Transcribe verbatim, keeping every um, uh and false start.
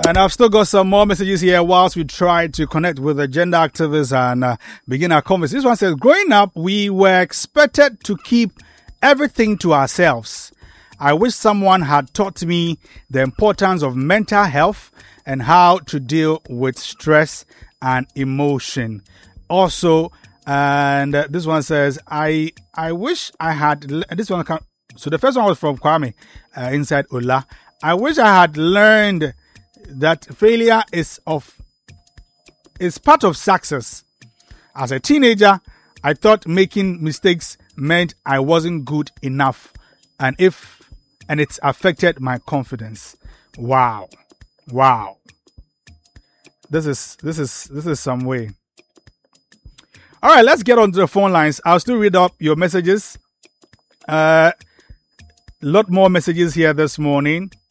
And I've still got some more messages here whilst we try to connect with the gender activists and uh, begin our conversation. This one says, growing up, we were expected to keep everything to ourselves. I wish someone had taught me the importance of mental health and how to deal with stress and emotion. Also, and uh, this one says, I I wish I had, this one, so the first one was from Kwame uh, inside Ola. I wish I had learned that failure is of is part of success. As a teenager, I thought making mistakes meant I wasn't good enough, and if and it's affected my confidence. Wow, wow. This is this is this is some way. All right, let's get on to the phone lines. I'll still read up your messages. A uh, lot more messages here this morning.